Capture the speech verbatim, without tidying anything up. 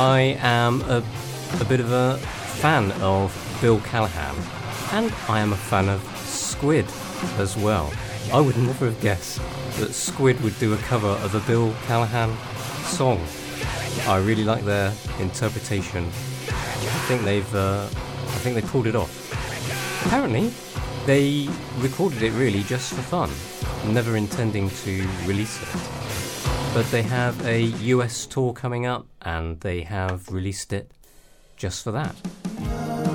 I am a, a bit of a fan of Bill Callahan, and I am a fan of Squid as well. I would never have guessed that Squid would do a cover of a Bill Callahan song. I really like their interpretation. I think they've, uh, I think they pulled it off. Apparently, they recorded it really just for fun, never intending to release it. But they have a U S tour coming up, and they have released it just for that.